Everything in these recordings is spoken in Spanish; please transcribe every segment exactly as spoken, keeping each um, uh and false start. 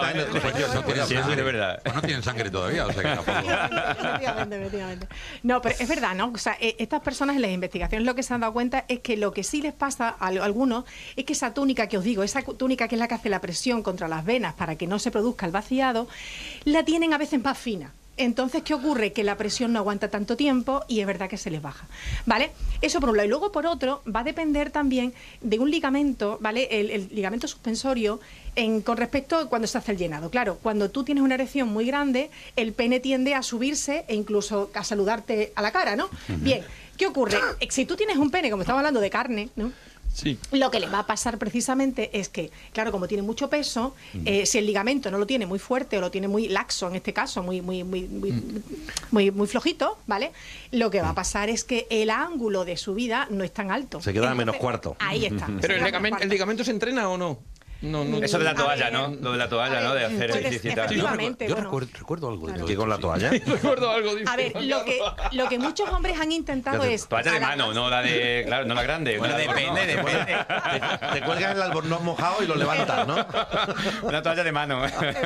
Sí, eso es de verdad. Pues no tienen sangre todavía, o sea que tampoco. Efectivamente, efectivamente. No, pero es verdad, ¿no? O sea, estas personas en las investigaciones lo que se han dado cuenta es que lo que sí les pasa a algunos es que esa túnica que os digo, esa túnica que es la que hace la presión contra las venas para que no se produzca el vaciado, la tienen a veces más fina. Entonces, ¿qué ocurre? Que la presión no aguanta tanto tiempo y es verdad que se les baja, ¿vale? Eso por un lado. Y luego, por otro, va a depender también de un ligamento, ¿vale? El, el ligamento suspensorio en, con respecto a cuando se hace el llenado. Claro, cuando tú tienes una erección muy grande, el pene tiende a subirse e incluso a saludarte a la cara, ¿no? Uh-huh. Bien, ¿qué ocurre? Si tú tienes un pene, como estamos hablando de carne, ¿no? Sí. Lo que le va a pasar precisamente es que, claro, como tiene mucho peso, mm. eh, si el ligamento no lo tiene muy fuerte o lo tiene muy laxo, en este caso, muy, muy, muy, muy, mm. muy, muy flojito, ¿vale? Lo que va a pasar es que el ángulo de subida no es tan alto. Se queda a menos cuarto. Ahí está. Pero el ligamento, ¿el ligamento se entrena o no? No, no. Eso de la toalla, ¿no? Lo de la toalla, ¿no? De hacer ejercicio y tal. Yo, bueno, recuerdo, recuerdo algo de ¿Qué todo con la toalla? Recuerdo algo A ver, lo que, lo que muchos hombres han intentado es... Toalla de mano, no la de... Claro, no la grande. Bueno, depende, depende. Te, te cuelgas el albornoz mojado y lo levantas, ¿no? Una toalla de mano.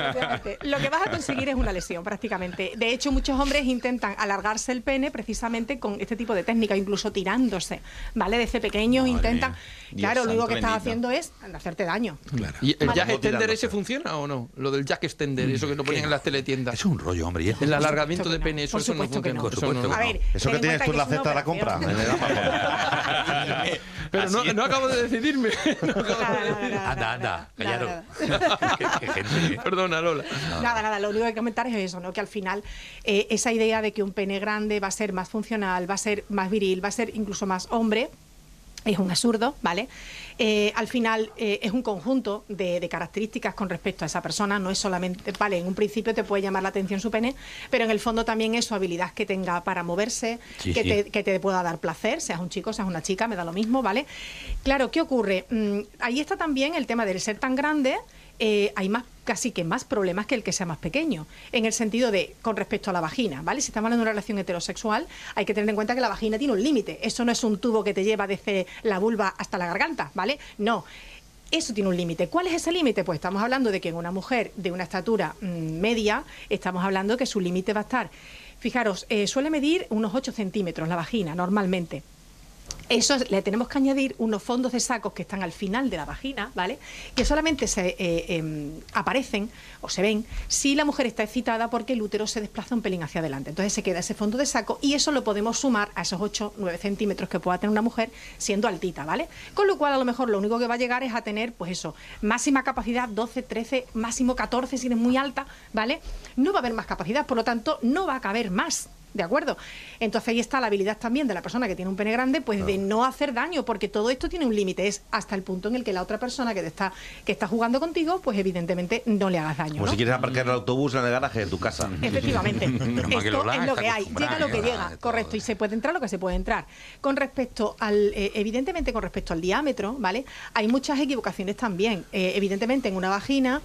Lo que vas a conseguir es una lesión, prácticamente. De hecho, muchos hombres intentan alargarse el pene precisamente con este tipo de técnica, incluso tirándose, ¿vale? Desde pequeños intentan... Claro, Dios lo único que santo estás bendito. haciendo es hacerte daño. Claro. ¿Y el Vale. jack extender tirándose. ese funciona o no? Lo del jack extender, eso que lo ponían en las teletiendas. Es un rollo, hombre. y es- El alargamiento de no. pene, eso, Por eso no supuesto que funciona. no. Eso Por supuesto no. A ver, Eso que ten en tienes cuenta tú en la es una cesta de la compra. operación. En el Amazon. Pero no, no acabo de decidirme. No acabo de Nada, decidirme. nada, Anda, nada, anda, nada, callaros. nada. Qué- qué gente, ¿eh? Perdona, Lola. Nada, nada, lo único que hay que comentar es eso, ¿no? Que al final eh, esa idea de que un pene grande va a ser más funcional, va a ser más viril, va a ser incluso más hombre, es un absurdo, ¿vale? Eh, al final eh, es un conjunto de, de características con respecto a esa persona, no es solamente, vale, en un principio te puede llamar la atención su pene, pero en el fondo también es su habilidad que tenga para moverse, Sí, que, sí. Te, que te pueda dar placer, seas un chico, seas una chica, me da lo mismo, ¿vale? Claro, ¿qué ocurre? Mm, ahí está también el tema del ser tan grande. Eh, hay más, casi que más problemas que el que sea más pequeño, en el sentido de, con respecto a la vagina, ¿vale? Si estamos hablando de una relación heterosexual, hay que tener en cuenta que la vagina tiene un límite. Eso no es un tubo que te lleva desde la vulva hasta la garganta, ¿vale? No. Eso tiene un límite. ¿Cuál es ese límite? Pues estamos hablando de que en una mujer de una estatura mmm, media, estamos hablando que su límite va a estar, fijaros, eh, suele medir unos ocho centímetros la vagina, normalmente. Eso le tenemos que añadir unos fondos de sacos que están al final de la vagina, ¿vale? Que solamente se eh, eh, aparecen o se ven si la mujer está excitada porque el útero se desplaza un pelín hacia adelante. Entonces se queda ese fondo de saco y eso lo podemos sumar a esos ocho, nueve centímetros que pueda tener una mujer siendo altita, ¿vale? Con lo cual a lo mejor lo único que va a llegar es a tener, pues eso, máxima capacidad doce, trece, máximo catorce si eres muy alta, ¿vale? No va a haber más capacidad, por lo tanto no va a caber más. ¿De acuerdo? Entonces ahí está la habilidad también de la persona que tiene un pene grande, pues claro, de no hacer daño, porque todo esto tiene un límite, es hasta el punto en el que la otra persona que te está que está jugando contigo, pues evidentemente no le hagas daño, Como ¿no? si quieres aparcar el autobús en el garaje de tu casa. Efectivamente. Pero más que Esto Lola es lo está que hay, llega lo que acostumbrada, llega, todo. correcto, y se puede entrar lo que se puede entrar. Con respecto al, eh, evidentemente con respecto al diámetro, ¿vale? Hay muchas equivocaciones también. Eh, evidentemente en una vagina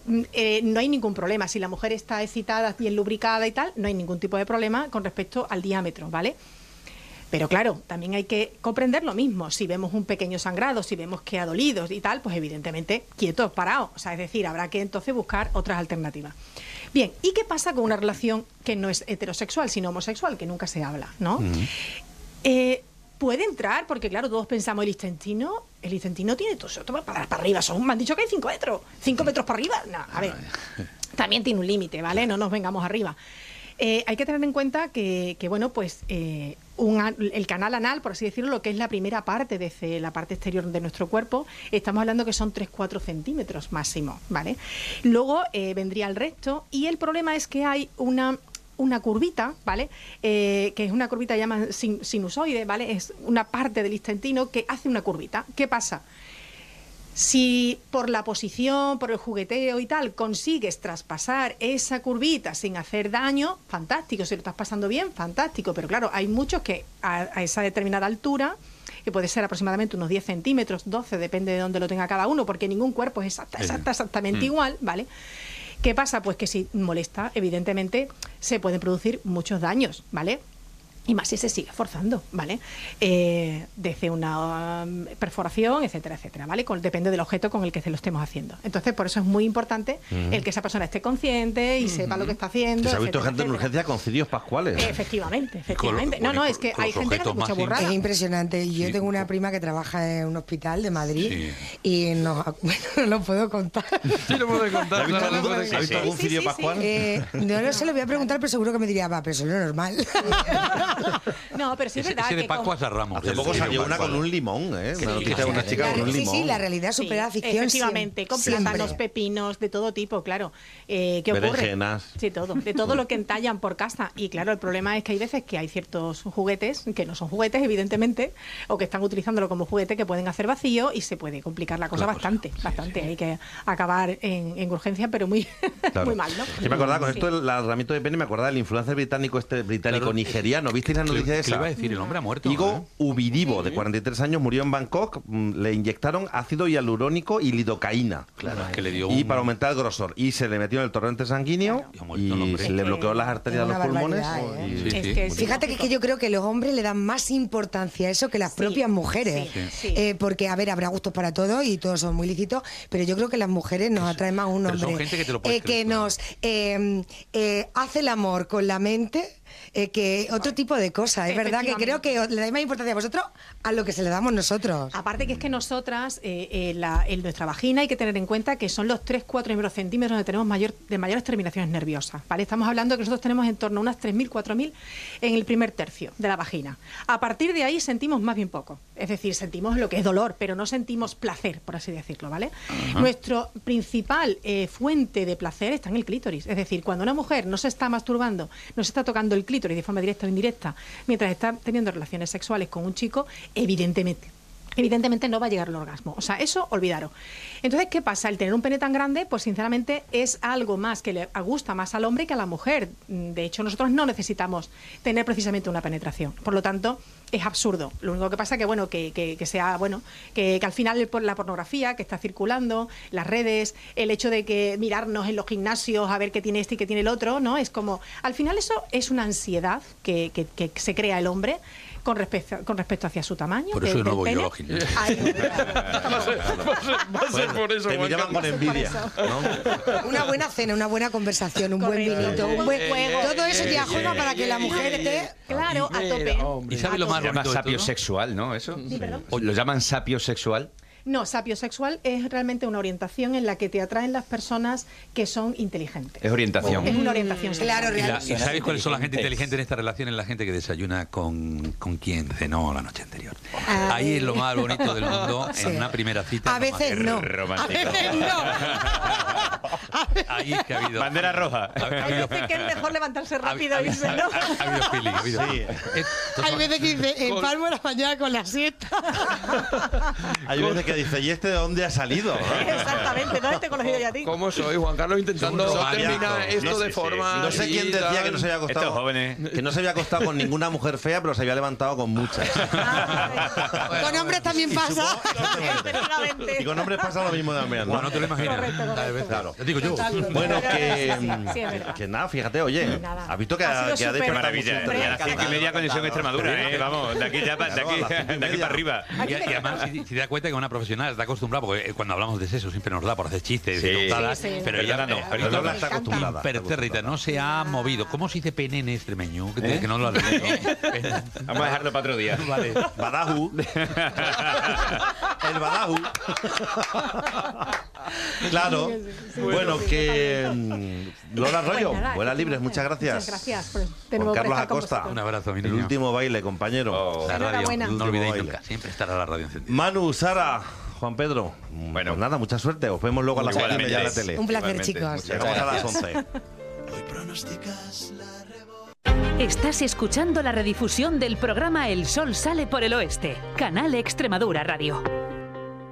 Eh, no hay ningún problema. Si la mujer está excitada, bien lubricada y tal, no hay ningún tipo de problema con respecto al diámetro, ¿vale? Pero claro, también hay que comprender lo mismo. Si vemos un pequeño sangrado, si vemos que ha dolido y tal, pues evidentemente quietos, parados. O sea, es decir, habrá que entonces buscar otras alternativas. Bien, ¿y qué pasa con una relación que no es heterosexual, sino homosexual, que nunca se habla, ¿no? Uh-huh. eh, Puede entrar, porque claro, todos pensamos, el intestino, el intestino tiene todo eso, para, para arriba, son, me han dicho que hay cinco metros, cinco metros para arriba, no, a ver, también tiene un límite, ¿vale? No nos vengamos arriba. Eh, hay que tener en cuenta que, que bueno, pues eh, un, el canal anal, por así decirlo, lo que es la primera parte de la parte exterior de nuestro cuerpo, estamos hablando que son tres a cuatro centímetros máximo, ¿vale? Luego eh, vendría el resto, y el problema es que hay una... una curvita, ¿vale? Eh, que es una curvita llaman sin, sinusoide, ¿vale? Es una parte del intestino que hace una curvita. ¿Qué pasa? Si por la posición, por el jugueteo y tal, consigues traspasar esa curvita sin hacer daño, fantástico. Si lo estás pasando bien, fantástico. Pero claro, hay muchos que a, a esa determinada altura, que puede ser aproximadamente unos diez centímetros, doce, depende de dónde lo tenga cada uno, porque ningún cuerpo es exacta, exacta, exactamente mm. igual, ¿vale? ¿Qué pasa? Pues que si molesta, evidentemente, se pueden producir muchos daños, ¿vale? Y más si se sigue forzando, ¿vale? Eh, desde una um, perforación, etcétera, etcétera, ¿vale? Con, depende del objeto con el que se lo estemos haciendo. Entonces, por eso es muy importante uh-huh. el que esa persona esté consciente y uh-huh. sepa lo que está haciendo. Se ha visto etcétera, gente en etcétera. urgencia con cirios pascuales. Efectivamente, efectivamente. No, no, es que con hay gente que hace mucha burrada. Es impresionante. Yo Sí, tengo una con- prima que trabaja en un hospital de Madrid Sí. y no, bueno, no lo puedo contar. Sí, lo puedo contar. ¿Ha visto claro, lo algún, puedo ¿ha visto contar. algún Sí, sí, cirio sí, pascual? Eh, no lo sé, lo voy a preguntar, pero seguro que me diría, va, pero eso es lo normal. No, pero sí es Ese, verdad ese de que Pascua como- es a Ramos. Hace el poco cirio salió una pascual. con un limón, ¿eh? Una noticia de una chica La- con un sí, limón. sí, la realidad Sí, supera la ficción. efectivamente, con siempre. plátanos, pepinos, de todo tipo, claro. Eh, ¿Qué ocurre? Berenjenas. Sí, todo, de todo lo que entallan por casa. Y claro, el problema es que hay veces que hay ciertos juguetes, que no son juguetes, evidentemente, o que están utilizándolo como juguete, que pueden hacer vacío y se puede complicar la cosa La cosa, bastante, sí, bastante. Hay que acabar en, en urgencia, pero muy, Claro. muy mal, ¿no? Yo me acordaba, con Sí. esto del lanzamiento de pene, me acordaba del influencer británico este británico Claro. nigeriano. ¿Visteis la ¿Qué, noticia de qué le iba a esa? decir? El hombre ha muerto. Igo ¿eh? Ubiribo, de cuarenta y tres años, murió en Bangkok. mm, Le inyectaron ácido hialurónico y lidocaína. Claro, es que le dio Y un- para aumentar el grosor. Y se le metió en el torrente sanguíneo Y ha muerto el hombre. y se le bloqueó las arterias de Es los una pulmones. barbaridad, ¿eh? y- Sí, Es sí. que sí. Fíjate que, que yo creo que los hombres le dan más importancia a eso que las Sí, propias mujeres. sí, sí. Eh, porque, a ver, habrá gustos para todos y todos son muy lícitos, pero yo creo que las mujeres nos atraen más un Pero son hombre gente que te lo puedes eh, que creer, claro. nos eh, eh, hace el amor con la mente. Eh, que otro tipo de cosas, es verdad que creo que le dais más importancia a vosotros a lo que se le damos nosotros. Aparte que es que nosotras, eh, eh, la- en nuestra vagina hay que tener en cuenta que son los tres cuatro centímetros donde tenemos mayor, de mayores terminaciones nerviosas, ¿vale? Estamos hablando que nosotros tenemos en torno a unas tres mil, cuatro mil en el primer tercio de la vagina. A partir de ahí sentimos más bien poco. Es decir, sentimos lo que es dolor, pero no sentimos placer, por así decirlo, ¿vale? Nuestro principal eh, fuente de placer está en el clítoris. Es decir, cuando una mujer no se está masturbando, no se está tocando el clítoris de forma directa o indirecta, mientras está teniendo relaciones sexuales con un chico, evidentemente evidentemente no va a llegar al orgasmo. O sea, eso olvidaros. Entonces, ¿qué pasa? El tener un pene tan grande, pues sinceramente es algo más que le gusta más al hombre que a la mujer. De hecho, nosotros no necesitamos tener precisamente una penetración. Por lo tanto, es absurdo. Lo único que pasa que, bueno, que, que, que sea, bueno, que, que al final el- la pornografía que está circulando, las redes, el hecho de que mirarnos en los gimnasios a ver qué tiene este y qué tiene el otro, ¿no? Es como, al final eso es una ansiedad que, que, que se crea el hombre con respecto, con respecto hacia su tamaño. Por que- eso no del voy yo pene. a los gimnasios. Ay, Va a ser por eso, Te Juan miraban con Carlos. envidia. ¿no? Una buena cena, una buena conversación, un buen Correcto. vinito, Un un buen buen juego. todo eso ya Eh, juega eh, para que la eh, mujer eh, esté. Claro, a Mira, tope. hombre. ¿Y sabe lo más Se llama bonito de todo? sapiosexual, ¿no? Eso. Sí, perdón. O lo llaman sapiosexual. No, sapiosexual es realmente una orientación en la que te atraen las personas que son inteligentes. Es orientación. Es una orientación sexual. Claro, ¿Y, real. la- y sabéis cuáles son la gente inteligente en esta relación? Es la gente que desayuna con, con quien cenó la noche anterior. Ah. Ahí es lo más bonito del mundo, Sí. en una primera cita. A es lo más- veces no. A romántico. veces no. Ahí es que ha habido... Bandera roja. Ha, ha Hay habido, veces que es mejor levantarse ha- rápido ha- y irse, ¿no? ha- ha habido feeling, ha habido Sí. feeling. Eh, Hay veces que dice, empalmo la mañana con la siesta. Hay veces que dice, ¿y este de dónde ha salido? ¿no? Exactamente, ¿dónde te he conocido yo a ti? ¿Cómo soy, Juan Carlos, intentando Son un terminar romaníaco. esto Sí, de sí, forma... sí. No sé quién y decía tal. que no se había acostado. Estos jóvenes. Que no se había acostado con ninguna mujer fea, pero se había levantado con muchas. Con hombres también pasa. Efectivamente. Y con hombres pasa lo mismo también, ¿no? Bueno, no te lo imaginas. Correcto, correcto. Tal vez, Claro. Te digo yo. Bueno, que, Sí, sí, es verdad. que nada, fíjate, oye, Nada. has visto que Ha ha, sido que ha súper- Qué despertado maravilla. mucho Y a las interés. cinco y media conexión Extremadura, ¿eh? Vamos, de aquí ya pa- de Claro, a las cinco y aquí, de aquí media. para arriba. Y, y además, si, si te das cuenta que una profesional está acostumbrada, porque eh, cuando hablamos de sexo siempre nos da por hacer chistes, Sí. y tontadas, Sí, sí. pero ella Perdona, no, eh, perdona. Lola está acostumbrada. impertérrita, no se ha movido. ¿Cómo se dice pene en extremeño? Que, te- ¿Eh? que no lo has dicho. Vamos a dejarlo para otro día. Vale. Badajú. El Badajú. Claro. Bueno, que mm, Lola Arroyo, Pues nada, Vuelas que Libres, tengo- muchas gracias. Muchas gracias por, de Juan nuevo por Carlos estar con Acosta. vosotros. Un abrazo, mi El niño. último baile, compañero. Oh. La radio, Enhorabuena. no olvidéis Baile. nunca, siempre estará la radio encendida. Manu, Sara, Juan Pedro. Bueno. Pues nada, mucha suerte. Os vemos luego a las seis y Igualmente. media en la tele. Un placer, Igualmente. chicos. Muchas Llegamos a las gracias. once. Estás escuchando la redifusión del programa El Sol sale por el oeste, Canal Extremadura Radio.